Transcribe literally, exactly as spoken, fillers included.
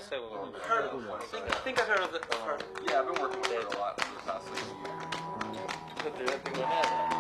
say what I've heard of I think, I think I've heard of it. Uh, yeah, I've been working with her a lot for the past like year. But there's nothing to have.